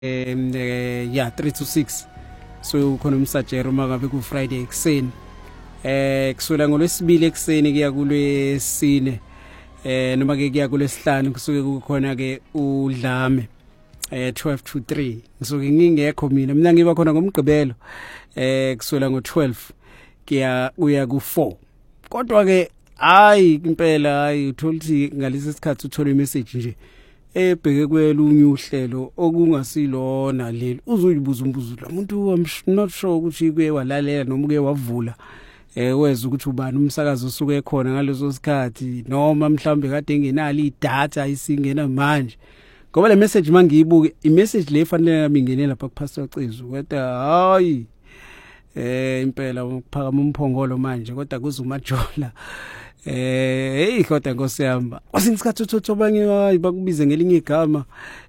yeah 3 to 6 so ukhona umsajero mangabe ku Friday ekseni kusula ngolwesibili ekseni kuya kulwesine noma ke kuya kulesihlanu kusuke kukhona ke udlame 12 to 3 ngisuke ngingekho mina ngiba khona ngomgqibelo kusula ngo12 kuya ku4 kodwa ke hayi impela hayi utholithi ngalesi sikhathi uthola imessage nje ebheke kwelunye uhlelo okungasilona leli uzoyibuza umbuzo lo muntu I'm not sure ukuthi kuye walalela noma uke wavula weza ukuthi ubani umsakazo usuke khona ngaleso sikhathi noma mhlambe kade engenali idatha isingena manje ngoba le message mangiyibuke imessage le efanele nami ngene lapha ku Pastor Cizu kodwa hayi impela ukuphakama umphongolo manje kodwa kuzumajola hey kodwa ngosiyamba wasingisikhathi uthothoba ngihayi bakubize ngelinye igama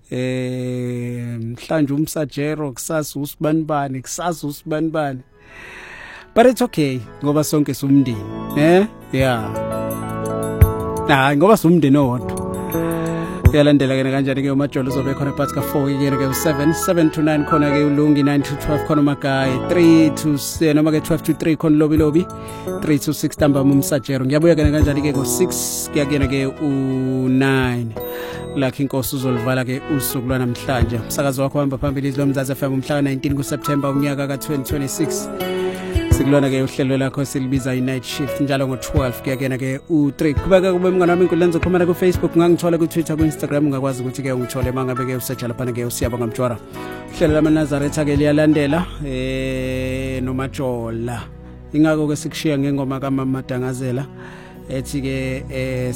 mhlanje umsajero kusasa usibanibani kusasa usibanibani but it's okay ngoba sonke somndeni yeah ngoba somndeni owodwa yalandela ke kanjani ke umajolo uzobe khona phakathi ka4 ke ke 7 to 9 khona ke ulungi 9 to 12 khona magayi 3 to 6 noma ke 12 to 3 khona lobi 3 to 6 tamba umsajero ngiyabuya ke kanjani ke go6 kuyakena ke u9 lakhe inkosi uzolivala ke usuku lwanamhlanje umsakazo wakho hamba phambili izilomzazi FM umhla ka19 kuSeptember unyaka ka2026 sikulona ke uhlelo lakho silibiza i-night shift njalo ngo12 kuyakena ke u3 kubeka kube mngana wami inkundla zokuxhumana ku Facebook ngangithola ku Twitter ku Instagram ungakwazi ukuthi ke ungithole mangabe ke usearch lapha ke usiyaba ngamtshwara uhlelo lamaNazaretha ke liyalandela nomajola ingako ke sikushiya ngengoma kaMama Dangazela ethi ke